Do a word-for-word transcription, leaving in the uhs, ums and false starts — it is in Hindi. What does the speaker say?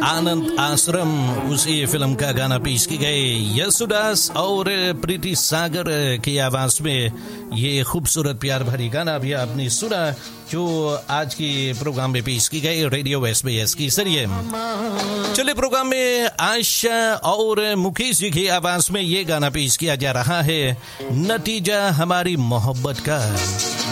आनंद आश्रम, उसी फिल्म का गाना पेश की गए यशुदास और प्रीति सागर की आवाज में। ये खूबसूरत प्यार भरी गाना भी आपने सुना जो आज की प्रोग्राम में पेश की गई रेडियो एसबीएस के जरिए। चलिए प्रोग्राम में आशा और मुकेश जी की आवाज में ये गाना पेश किया जा रहा है, नतीजा हमारी मोहब्बत का।